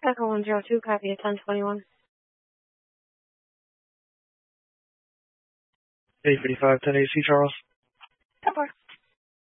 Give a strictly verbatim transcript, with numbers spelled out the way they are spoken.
Echo one zero two, copy at ten twenty-one. eight fifty-five, ten A C, Charles. ten four.